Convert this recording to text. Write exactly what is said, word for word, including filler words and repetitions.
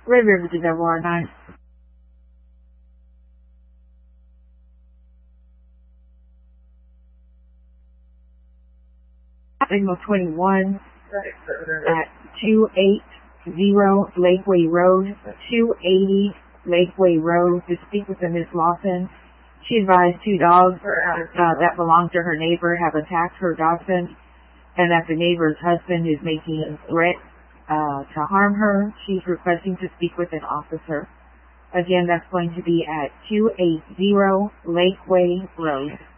Red River to Delaware nine. Signal twenty-one at two eighty Lakeway Road, two eighty Lakeway Road, to speak with Miz Lawson. She advised two dogs uh, that belong to her neighbor have attacked her dachshund, and that the neighbor's husband is making a threat uh, to harm her. She's requesting to speak with an officer. Again, that's going to be at two eighty Lakeway Road.